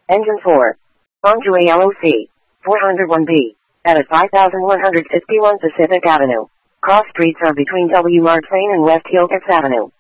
Engine 4. Enjoy LOC. 401B. At 5151 Pacific Avenue. Cross streets are between W. Mark Lane and West Hillcrest Avenue.